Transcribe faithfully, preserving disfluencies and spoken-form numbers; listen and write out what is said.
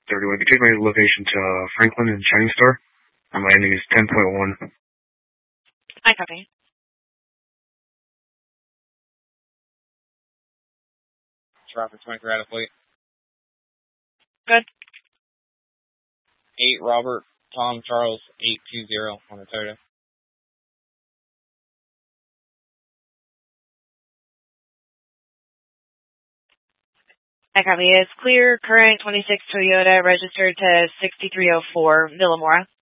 thirty-one. You take my location to uh, Franklin and Shining Star. And my ending is ten point one. I copy. Traffic twenty-three out of fleet. Good. eight Robert, Tom, Charles, eight two zero on the Toyota. I copy. It's clear, current twenty-six Toyota, registered to sixty-three oh four, Villamora.